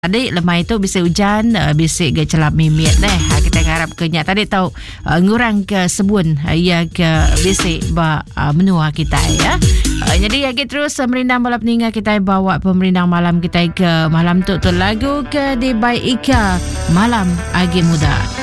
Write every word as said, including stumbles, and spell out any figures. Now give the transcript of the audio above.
Tadi lemai tu bisa hujan, uh, bisa ke celap mimit deh. Ha, kita harap kenyak tadi tahu uh, ngurang ke sebun uh, ya ke bisa ba uh, menua kita ya. Uh, jadi ya kita terus uh, merindang malam peninggal kita bawa pemerindang malam kita ke malam tu tu lagu ke di by Ika Malam Agi Muda.